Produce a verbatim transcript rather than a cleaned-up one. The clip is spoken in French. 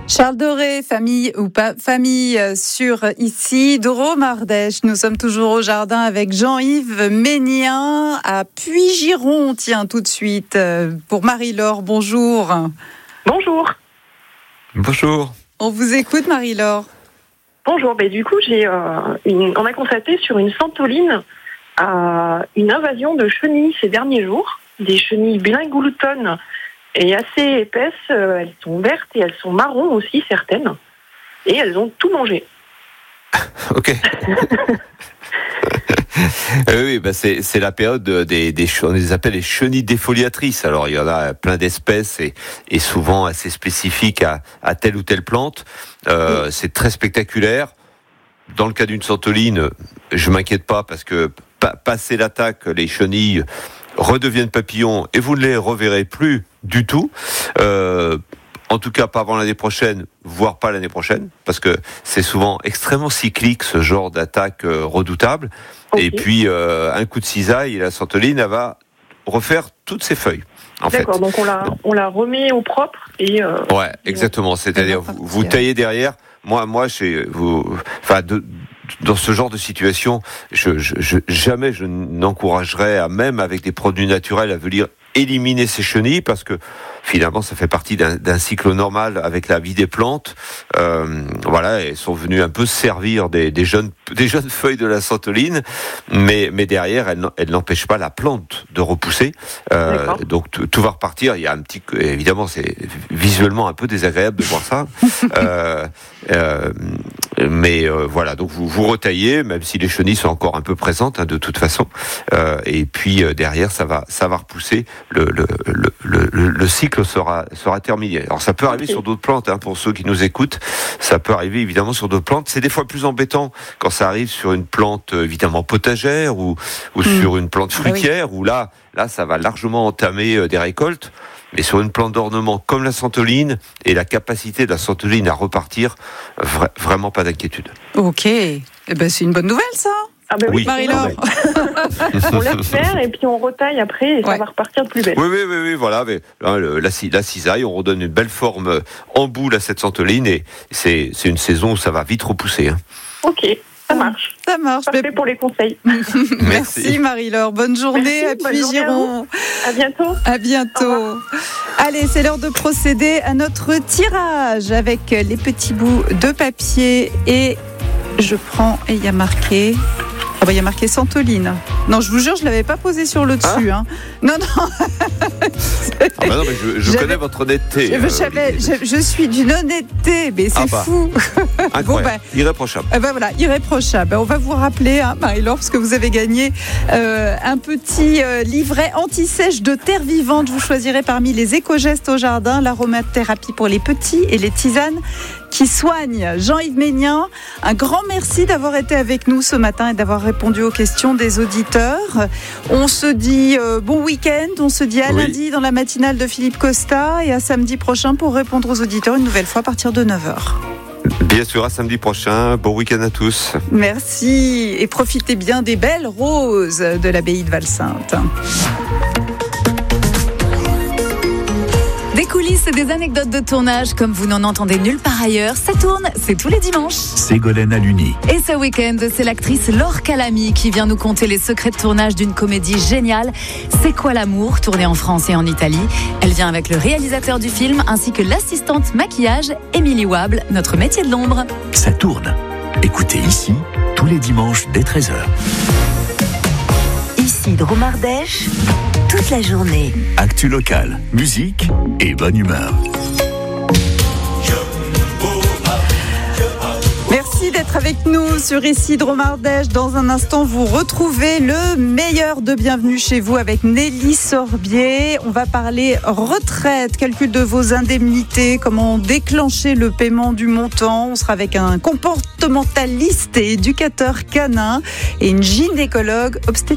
Charles Doré, famille ou pas famille sur ici, Drôme Ardèche. Nous sommes toujours au jardin avec Jean-Yves Ménien à Puy-Giron. Tiens, tout de suite, pour Marie-Laure, bonjour. Bonjour. Bonjour. On vous écoute, Marie-Laure. Bonjour, ben, du coup, j'ai, euh, une, on a constaté sur une santoline euh, une invasion de chenilles ces derniers jours. Des chenilles Blingoulouton et assez épaisses, euh, elles sont vertes et elles sont marron aussi, certaines. Et elles ont tout mangé. Ok. euh, oui, bah c'est, c'est la période des, des, on les appelle les chenilles défoliatrices. Alors il y en a plein d'espèces et, et souvent assez spécifiques à, à telle ou telle plante. Euh, oui. C'est très spectaculaire. Dans le cas d'une santoline, je m'inquiète pas parce que pa- passé l'attaque, les chenilles redeviennent papillons et vous ne les reverrez plus du tout. Euh, en tout cas, pas avant l'année prochaine, voire pas l'année prochaine, parce que c'est souvent extrêmement cyclique ce genre d'attaque euh, redoutable. Okay. Et puis, euh, un coup de cisaille, et la santoline, elle va refaire toutes ses feuilles. En D'accord, fait. donc on la, on la remet au propre et. Euh, ouais, exactement. C'est-à-dire, vous, vous taillez derrière. Moi, moi, chez vous, enfin, de, dans ce genre de situation, je, je, je, jamais je n'encouragerais à, même avec des produits naturels, à venir éliminer ces chenilles, parce que finalement ça fait partie d'un, d'un cycle normal avec la vie des plantes. Euh, voilà, elles sont venues un peu servir des, des jeunes des jeunes feuilles de la santoline, mais mais derrière elles, elles n'empêchent pas la plante de repousser. Euh, donc tout, tout va repartir. Il y a un petit, évidemment, c'est visuellement un peu désagréable de voir ça. euh, euh, mais euh, voilà, donc vous vous retaillez, même si les chenilles sont encore un peu présentes hein, de toute façon. Euh, et puis euh, derrière ça va ça va repousser. Le, le, le, le, le cycle sera, sera terminé. Alors ça peut arriver okay. sur d'autres plantes, hein, pour ceux qui nous écoutent, ça peut arriver évidemment sur d'autres plantes. C'est des fois plus embêtant quand ça arrive sur une plante évidemment potagère ou, ou mmh. sur une plante fruitière, ah oui. où là, là ça va largement entamer des récoltes. Mais sur une plante d'ornement comme la santoline et la capacité de la santoline à repartir, vra- vraiment pas d'inquiétude. Ok, eh ben, c'est une bonne nouvelle ça. Ah ben oui, Marie-Laure. On laisse faire et puis on retaille après et ouais. ça va repartir de plus belle. Oui, oui, oui, oui voilà. Mais, hein, le, la, la cisaille, on redonne une belle forme en boule à cette santoline et c'est, c'est une saison où ça va vite repousser. Hein. Ok, ça marche. Ça marche. Parfait mais... pour les conseils. Merci Marie-Laure. Bonne journée Merci, à Puy-Giron. À, à bientôt. À bientôt. Allez, c'est l'heure de procéder à notre tirage avec les petits bouts de papier et je prends et il y a marqué. Ah bah, il y a marqué santoline. Non, je vous jure, je ne l'avais pas posé sur le dessus. Hein. Hein. Non, non. ah bah non, mais je, je connais votre honnêteté. Je, euh, je, je suis d'une honnêteté, mais c'est ah bah. fou. Incroyable. Bon, bah, irréprochable. Bah voilà, irréprochable. On va vous rappeler, hein, Marie-Laure, parce que vous avez gagné euh, un petit euh, livret anti-sèche de terre vivante. Vous choisirez parmi les éco-gestes au jardin, l'aromathérapie pour les petits et les tisanes qui soignent. Jean-Yves Ménien, un grand merci d'avoir été avec nous ce matin et d'avoir répondu aux questions des auditeurs. On se dit euh, bon week-end, on se dit à oui. lundi dans la matinale de Philippe Costa et à samedi prochain pour répondre aux auditeurs une nouvelle fois à partir de neuf heures. Bien sûr, à samedi prochain. Bon week-end à tous. Merci et profitez bien des belles roses de l'abbaye de Val-Sainte. Des coulisses et des anecdotes de tournage comme vous n'en entendez nulle part ailleurs, ça tourne, c'est tous les dimanches. Ségolène Aluni. Et ce week-end, c'est l'actrice Laure Calamy qui vient nous conter les secrets de tournage d'une comédie géniale, C'est quoi l'amour, tournée en France et en Italie. Elle vient avec le réalisateur du film ainsi que l'assistante maquillage, Émilie Wable, notre métier de l'ombre. Ça tourne. Écoutez ici, tous les dimanches dès treize heures. Ici Drôme Ardèche, toute la journée. Actu local, musique et bonne humeur. Merci d'être avec nous sur Ici Drôme Ardèche. Dans un instant, vous retrouvez le meilleur de Bienvenue chez vous avec Nelly Sorbier. On va parler retraite, calcul de vos indemnités, comment déclencher le paiement du montant. On sera avec un comportementaliste et éducateur canin et une gynécologue obstétricienne.